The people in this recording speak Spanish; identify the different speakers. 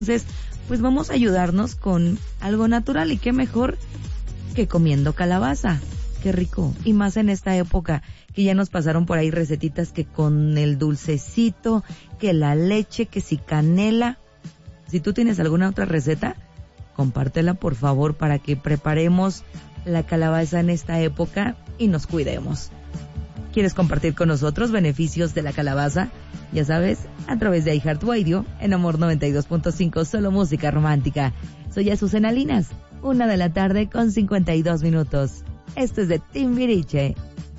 Speaker 1: Entonces, pues vamos a ayudarnos con algo natural y qué mejor que comiendo calabaza. Qué rico. Y más en esta época que ya nos pasaron por ahí recetitas que con el dulcecito, que la leche, que si canela. Si tú tienes alguna otra receta, compártela por favor para que preparemos la calabaza en esta época y nos cuidemos. ¿Quieres compartir con nosotros beneficios de la calabaza? Ya sabes, a través de iHeartRadio, en Amor 92.5, solo música romántica. Soy Azucena Linas, 1:52 p.m. Esto es de Timbiriche.